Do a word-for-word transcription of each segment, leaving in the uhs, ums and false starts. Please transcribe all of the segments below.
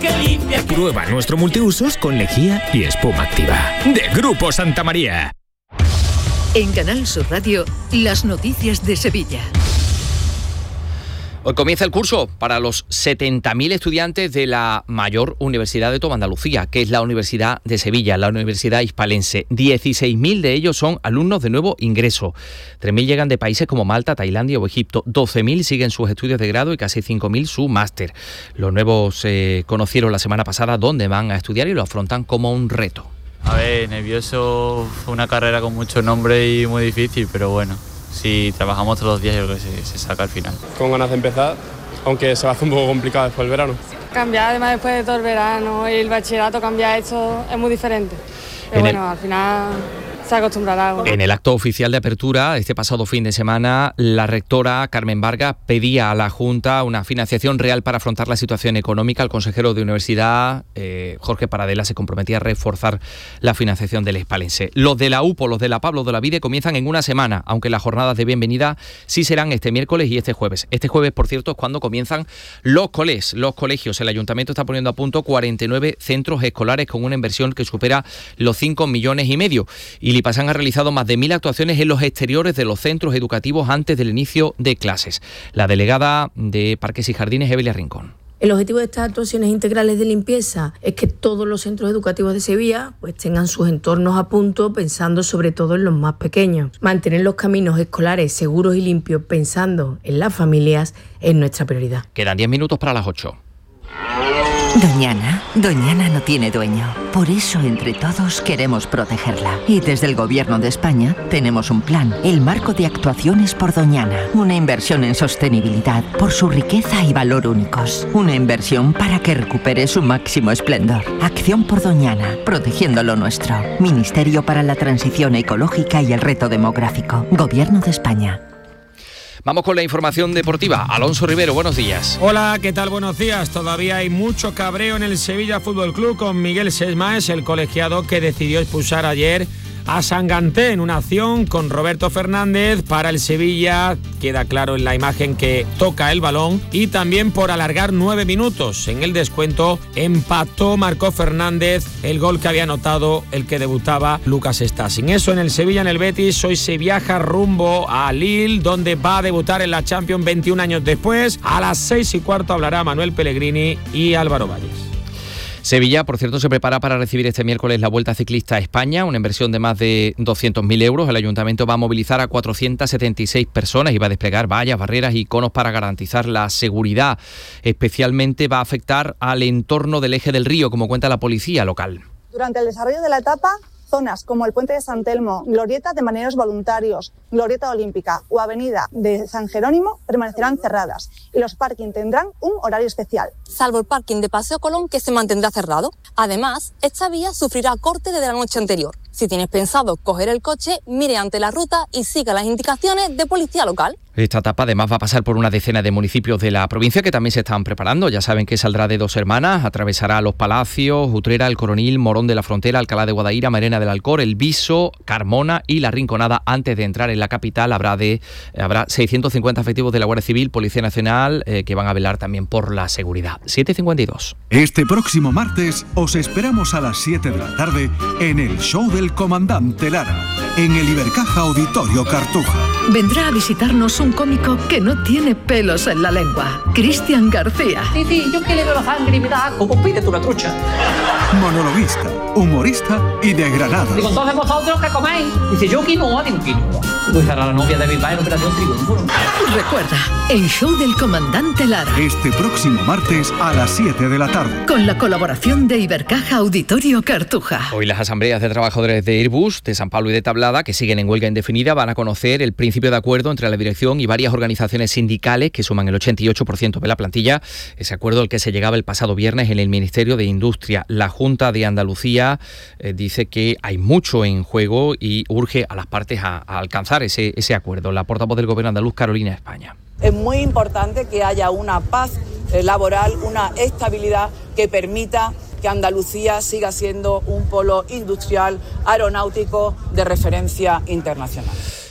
que limpia. Prueba nuestro multiusos con lejía y espuma activa. De Grupo Santa María. En Canal Sur Radio, las noticias de Sevilla. Hoy comienza el curso para los setenta mil estudiantes de la mayor universidad de toda Andalucía, que es la Universidad de Sevilla, la Universidad Hispalense. dieciséis mil de ellos son alumnos de nuevo ingreso. tres mil llegan de países como Malta, Tailandia o Egipto. doce mil siguen sus estudios de grado y casi cinco mil su máster. Los nuevos eh, conocieron la semana pasada dónde van a estudiar y lo afrontan como un reto. A ver, nervioso, fue una carrera con mucho nombre y muy difícil, pero bueno. Si trabajamos todos los días, yo creo que se, se saca al final. Con ganas de empezar, aunque se va a hacer un poco complicado después del verano. Cambiar además después de todo el verano y el bachillerato, cambiar esto es muy diferente. Pero bueno, el... al final se acostumbrará. En el acto oficial de apertura, este pasado fin de semana, la rectora Carmen Vargas pedía a la Junta una financiación real para afrontar la situación económica. El consejero de Universidad, eh, Jorge Paradela, se comprometía a reforzar la financiación del hispalense. Los de la U P O, los de la Pablo de la Vide comienzan en una semana, aunque las jornadas de bienvenida sí serán este miércoles y este jueves. Este jueves, por cierto, es cuando comienzan los coles, los colegios. El Ayuntamiento está poniendo a punto cuarenta y nueve centros escolares con una inversión que supera los cinco millones y medio. Y Lipasan ha realizado más de mil actuaciones en los exteriores de los centros educativos antes del inicio de clases. La delegada de Parques y Jardines, Evelia Rincón. El objetivo de estas actuaciones integrales de limpieza es que todos los centros educativos de Sevilla pues tengan sus entornos a punto, pensando sobre todo en los más pequeños. Mantener los caminos escolares seguros y limpios pensando en las familias es nuestra prioridad. Quedan diez minutos para las ocho. Doñana, Doñana no tiene dueño. Por eso, entre todos, queremos protegerla. Y desde el Gobierno de España tenemos un plan, el Marco de Actuaciones por Doñana. Una inversión en sostenibilidad por su riqueza y valor únicos. Una inversión para que recupere su máximo esplendor. Acción por Doñana, protegiendo lo nuestro. Ministerio para la Transición Ecológica y el Reto Demográfico. Gobierno de España. Vamos con la información deportiva. Alonso Rivero, buenos días. Hola, ¿qué tal? Buenos días. Todavía hay mucho cabreo en el Sevilla Fútbol Club con Miguel Sesmaes, el colegiado que decidió expulsar ayer a Sanganté en una acción con Roberto Fernández. Para el Sevilla queda claro en la imagen que toca el balón y también por alargar nueve minutos. En el descuento empató, marcó Fernández el gol que había anotado el que debutaba Lucas Está. Sin eso, en el Sevilla, en el Betis, hoy se viaja rumbo a Lille, donde va a debutar en la Champions veintiún años después. A las seis y cuarto hablará Manuel Pellegrini y Álvaro Valles. Sevilla, por cierto, se prepara para recibir este miércoles la Vuelta Ciclista a España, una inversión de más de doscientos mil euros. El Ayuntamiento va a movilizar a cuatrocientas setenta y seis personas y va a desplegar vallas, barreras y conos para garantizar la seguridad. Especialmente va a afectar al entorno del Eje del Río, como cuenta la policía local. Durante el desarrollo de la etapa, zonas como el Puente de San Telmo, Glorieta de Marineros Voluntarios, Glorieta Olímpica o Avenida de San Jerónimo permanecerán cerradas y los parking tendrán un horario especial. Salvo el parking de Paseo Colón, que se mantendrá cerrado. Además, esta vía sufrirá corte desde la noche anterior. Si tienes pensado coger el coche, mire ante la ruta y siga las indicaciones de policía local. Esta etapa además va a pasar por una decena de municipios de la provincia que también se están preparando. Ya saben que saldrá de Dos Hermanas, atravesará Los Palacios, Utrera, El Coronil, Morón de la Frontera, Alcalá de Guadaira, Marena del Alcor, El Viso, Carmona y La Rinconada. Antes de entrar en la capital habrá de habrá seiscientos cincuenta efectivos de la Guardia Civil, Policía Nacional, eh, que van a velar también por la seguridad. siete cincuenta y dos. Este próximo martes os esperamos a las siete de la tarde en el show del Comandante Lara, en el Ibercaja Auditorio Cartuja. Vendrá a visitarnos un cómico que no tiene pelos en la lengua, Cristian García. Sí, sí, yo que le veo la sangre y me da asco, pues pídete una trucha. Monologuista, humorista y de Granada. Digo, entonces vosotros, ¿qué coméis? Dice, yo quinoa, digo, quinoa. Voy a cerrar a la novia de Bilbao en Operación Triunfo. Recuerda, el show del Comandante Lara. Este próximo martes a las siete de la tarde. Con la colaboración de Ibercaja Auditorio Cartuja. Hoy las asambleas de trabajadores de Airbus, de San Pablo y de Tablada, que siguen en huelga indefinida, van a conocer el principio de acuerdo entre la dirección y varias organizaciones sindicales que suman el ochenta y ocho por ciento de la plantilla. Ese acuerdo al que se llegaba el pasado viernes en el Ministerio de Industria. La Junta de Andalucía eh, dice que hay mucho en juego y urge a las partes a, a alcanzar ese, ese acuerdo. La portavoz del Gobierno andaluz, Carolina España. Es muy importante que haya una paz laboral, una estabilidad que permita que Andalucía siga siendo un polo industrial aeronáutico de referencia internacional.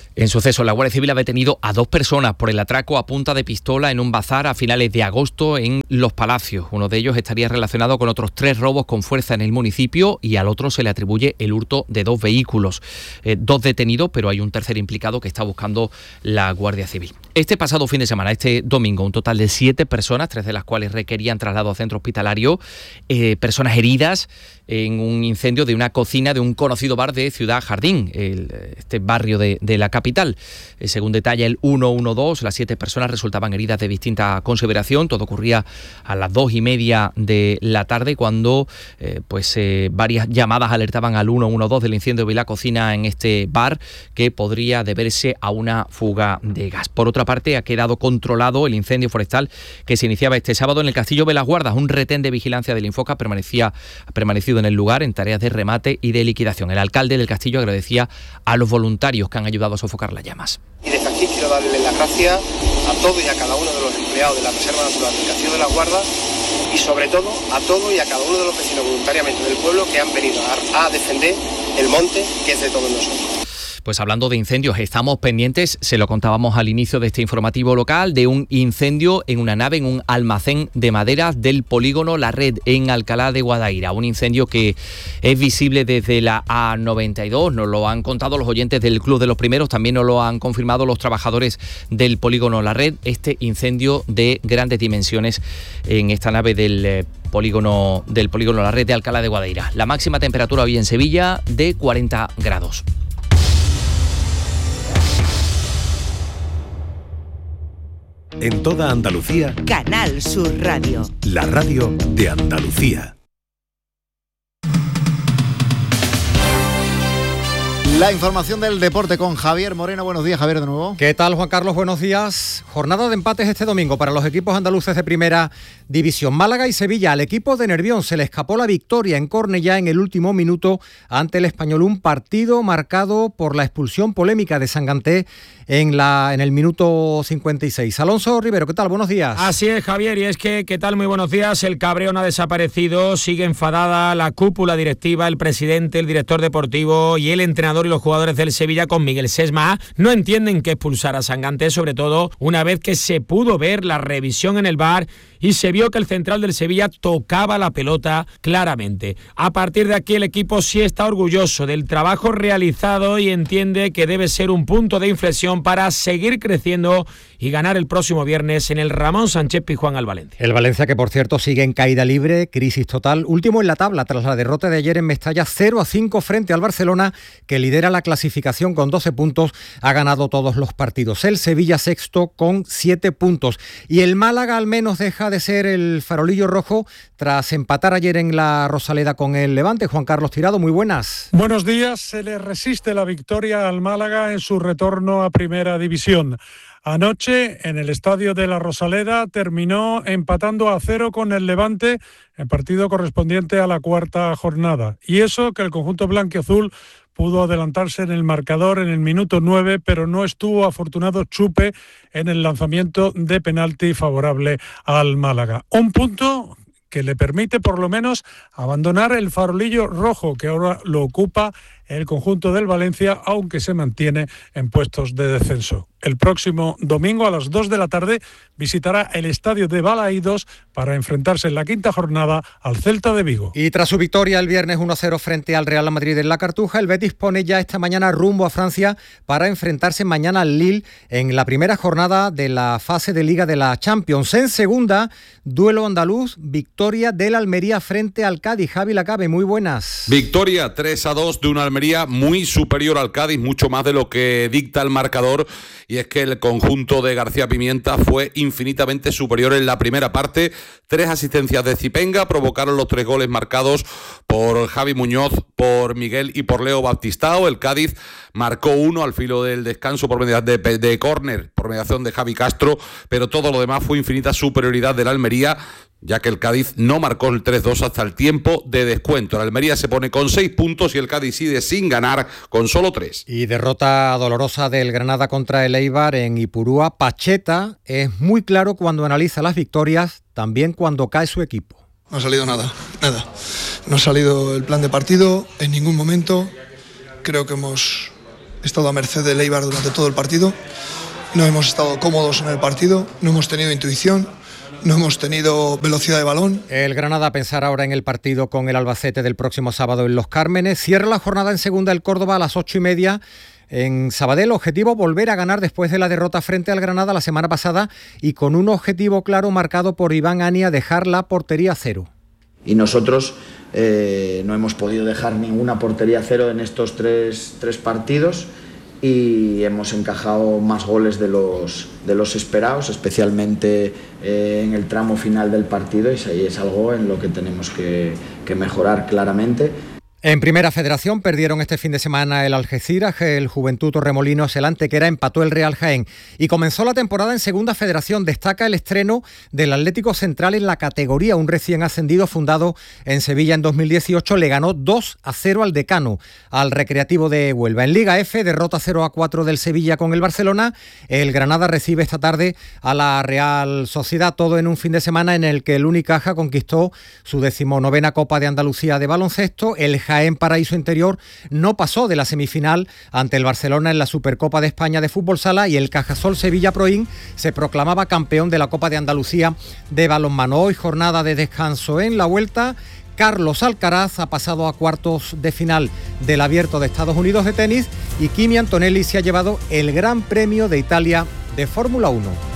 En suceso, la Guardia Civil ha detenido a dos personas por el atraco a punta de pistola en un bazar a finales de agosto en Los Palacios. Uno de ellos estaría relacionado con otros tres robos con fuerza en el municipio y al otro se le atribuye el hurto de dos vehículos. Eh, dos detenidos, pero hay un tercer implicado que está buscando la Guardia Civil. Este pasado fin de semana, este domingo, un total de siete personas, tres de las cuales requerían traslado a centro hospitalario, eh, personas heridas en un incendio de una cocina de un conocido bar de Ciudad Jardín, el, este barrio de, de la capital. Eh, según detalla el ciento doce, las siete personas resultaban heridas de distinta consideración. Todo ocurría a las dos y media de la tarde cuando eh, pues eh, varias llamadas alertaban al ciento doce del incendio de la cocina en este bar, que podría deberse a una fuga de gas. Por otra parte, ha quedado controlado el incendio forestal que se iniciaba este sábado en el Castillo de las Guardas. Un retén de vigilancia del Infoca permanecía, ha permanecido en el lugar en tareas de remate y de liquidación. El alcalde del castillo agradecía a los voluntarios que han ayudado a sofocar las llamas. Y desde aquí quiero darle las gracias a todos y a cada uno de los empleados de la Reserva Natural del Castillo de las Guardas y sobre todo a todos y a cada uno de los vecinos voluntariamente del pueblo que han venido a, a defender el monte, que es de todos nosotros. Pues hablando de incendios, estamos pendientes, se lo contábamos al inicio de este informativo local, de un incendio en una nave, en un almacén de maderas del polígono La Red, en Alcalá de Guadaira. Un incendio que es visible desde la A noventa y dos, nos lo han contado los oyentes del Club de los Primeros, también nos lo han confirmado los trabajadores del polígono La Red, este incendio de grandes dimensiones en esta nave del eh, polígono, del polígono La Red de Alcalá de Guadaira. La máxima temperatura hoy en Sevilla de cuarenta grados. En toda Andalucía, Canal Sur Radio. La radio de Andalucía. La información del deporte con Javier Moreno. Buenos días, Javier, de nuevo. ¿Qué tal, Juan Carlos? Buenos días. Jornada de empates este domingo para los equipos andaluces de primera división. Málaga y Sevilla. Al equipo de Nervión se le escapó la victoria en Cornellá en el último minuto ante el Español. Un partido marcado por la expulsión polémica de Sanganté en, la, en el minuto cincuenta y seis. Alonso Rivero, ¿qué tal? Buenos días. Así es, Javier, y es que, ¿qué tal? Muy buenos días. El cabreo no ha desaparecido, sigue enfadada la cúpula directiva, el presidente, el director deportivo y el entrenador y los jugadores del Sevilla con Miguel Sesma. No entienden que expulsar a Sanganté, sobre todo una vez que se pudo ver la revisión en el V A R y se vio que el central del Sevilla tocaba la pelota claramente. A partir de aquí el equipo sí está orgulloso del trabajo realizado y entiende que debe ser un punto de inflexión para seguir creciendo y ganar el próximo viernes en el Ramón Sánchez Pizjuán al Valencia. El Valencia, que por cierto sigue en caída libre, crisis total, último en la tabla tras la derrota de ayer en Mestalla, cero a cinco frente al Barcelona, que lidera la clasificación con doce puntos, ha ganado todos los partidos. El Sevilla sexto con siete puntos. Y el Málaga al menos deja de ser el farolillo rojo tras empatar ayer en la Rosaleda con el Levante. Juan Carlos Tirado, muy buenas. Buenos días. Se le resiste la victoria al Málaga en su retorno a Primera División. Anoche, en el estadio de la Rosaleda, terminó empatando a cero con el Levante en partido correspondiente a la cuarta jornada. Y eso que el conjunto blanquiazul pudo adelantarse en el marcador en el minuto nueve, pero no estuvo afortunado Chupe en el lanzamiento de penalti favorable al Málaga. Un punto que le permite por lo menos abandonar el farolillo rojo que ahora lo ocupa el conjunto del Valencia, aunque se mantiene en puestos de descenso. El próximo domingo a las dos de la tarde visitará el estadio de Balaídos para enfrentarse en la quinta jornada al Celta de Vigo. Y tras su victoria el viernes uno a cero frente al Real Madrid en la Cartuja, el Betis pone ya esta mañana rumbo a Francia para enfrentarse mañana al Lille en la primera jornada de la fase de Liga de la Champions. En segunda, duelo andaluz, victoria del Almería frente al Cádiz. Javi Lacabe, muy buenas. Victoria tres a dos de una Almería muy superior al Cádiz, mucho más de lo que dicta el marcador, y es que el conjunto de García Pimienta fue infinitamente superior en la primera parte. Tres asistencias de Zipenga provocaron los tres goles marcados por Javi Muñoz, por Miguel y por Leo Baptistao. El Cádiz marcó uno al filo del descanso por mediación de, de córner, por mediación de Javi Castro, pero todo lo demás fue infinita superioridad del Almería, ya que el Cádiz no marcó el tres dos hasta el tiempo de descuento. El Almería se pone con seis puntos y el Cádiz sigue sin ganar con solo tres. Y derrota dolorosa del Granada contra el Eibar en Ipurúa. Pacheta es muy claro cuando analiza las victorias, también cuando cae su equipo. No ha salido nada, nada. No ha salido el plan de partido en ningún momento. Creo que hemos he estado a merced del Eibar durante todo el partido, no hemos estado cómodos en el partido, no hemos tenido intuición, no hemos tenido velocidad de balón. El Granada a pensar ahora en el partido con el Albacete del próximo sábado en Los Cármenes. Cierra la jornada en segunda el Córdoba a las ocho y media. En Sabadell, objetivo volver a ganar después de la derrota frente al Granada la semana pasada y con un objetivo claro marcado por Iván Ania, dejar la portería a cero. Y nosotros eh, no hemos podido dejar ninguna portería a cero en estos tres, tres partidos y hemos encajado más goles de los, de los esperados, especialmente eh, en el tramo final del partido, y ahí es algo en lo que tenemos que, que mejorar claramente. En Primera Federación perdieron este fin de semana el Algeciras, el Juventud Torremolinos, el Antequera empató el Real Jaén y comenzó la temporada en Segunda Federación. Destaca el estreno del Atlético Central en la categoría, un recién ascendido fundado en Sevilla en dos mil dieciocho, le ganó dos a cero al Decano, al Recreativo de Huelva. En Liga F, derrota cero a cuatro del Sevilla con el Barcelona. El Granada recibe esta tarde a la Real Sociedad, todo en un fin de semana en el que el Unicaja conquistó su decimonovena Copa de Andalucía de baloncesto. El Jaén Paraíso Interior no pasó de la semifinal ante el Barcelona en la Supercopa de España de Fútbol Sala y el Cajasol Sevilla Proin se proclamaba campeón de la Copa de Andalucía de balonmano. Hoy jornada de descanso en la vuelta. Carlos Alcaraz ha pasado a cuartos de final del Abierto de Estados Unidos de tenis y Kimi Antonelli se ha llevado el Gran Premio de Italia de Fórmula uno.